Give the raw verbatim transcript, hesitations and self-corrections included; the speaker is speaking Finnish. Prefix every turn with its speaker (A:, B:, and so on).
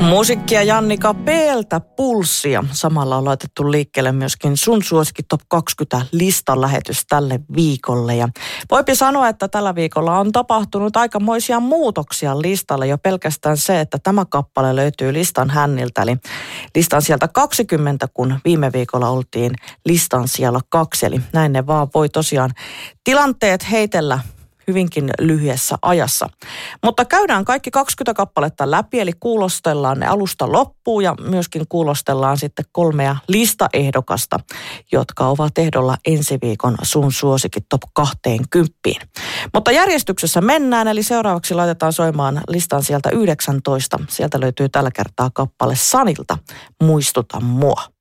A: Musiikkia Jannika P:ltä Pulssia. Samalla on laitettu liikkeelle myöskin sun suosikki Top kaksikymmentä listan lähetys tälle viikolle. Ja voipi sanoa, että tällä viikolla on tapahtunut aikamoisia muutoksia listalle. Jo pelkästään se, että tämä kappale löytyy listan hänniltä. Eli listan sieltä kaksikymmentä, kun viime viikolla oltiin listan siellä kaksi. Eli näin ne vaan voi tosiaan tilanteet heitellä hyvinkin lyhyessä ajassa. Mutta käydään kaikki kaksikymmentä kappaletta läpi, eli kuulostellaan ne alusta loppuun ja myöskin kuulostellaan sitten kolmea listaehdokasta, jotka ovat ehdolla ensi viikon sun suosikit Top kaksikymmentä. Mutta järjestyksessä mennään, eli seuraavaksi laitetaan soimaan listan sieltä yhdeksäntoista. Sieltä löytyy tällä kertaa kappale Sanilta Muistuta mua.